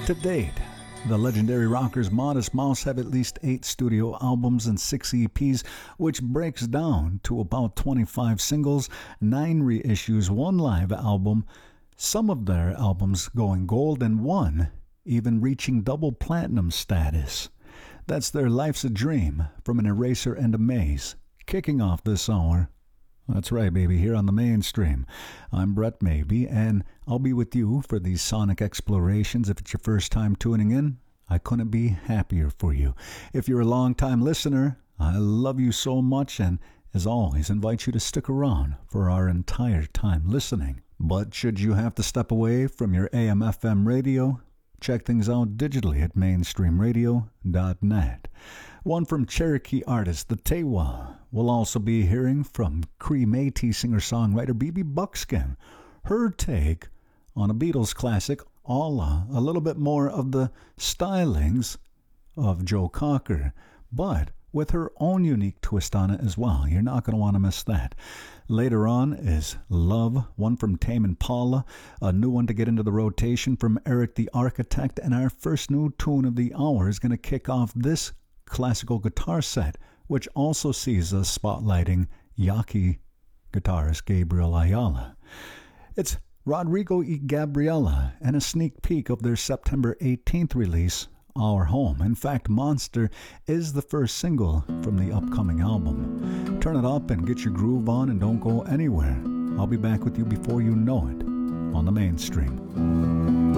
To date, the legendary rockers Modest Mouse have at least 8 studio albums and 6 EPs, which breaks down to about 25 singles, 9 reissues, 1 live album, some of their albums going gold, and 1 even reaching double platinum status. That's their Life's a Dream from An Eraser and a Maze, kicking off this hour. That's right, baby, here on the Mainstream. I'm Brett Maybe, and I'll be with you for these sonic explorations. If it's your first time tuning in, I couldn't be happier for you. If you're a long-time listener, I love you so much, and as always, invite you to stick around for our entire time listening. But should you have to step away from your AM/FM radio, check things out digitally at mainstreamradio.net. One from Cherokee artist The Tewa. We'll also be hearing from Cree Métis singer-songwriter BB Buckskin. Her take on a Beatles classic, Alla, a little bit more of the stylings of Joe Cocker, but with her own unique twist on it as well. You're not going to want to miss that. Later on is Love, one from Tame Impala, a new one to get into the rotation from Eric the Architect, and our first new tune of the hour is going to kick off this classical guitar set, which also sees us spotlighting Yaqui guitarist Gabriel Ayala. It's Rodrigo y Gabriela and a sneak peek of their September 18th release, Our Home. In fact, Monster is the first single from the upcoming album. Turn it up and get your groove on and don't go anywhere. I'll be back with you before you know it on the Mainstream.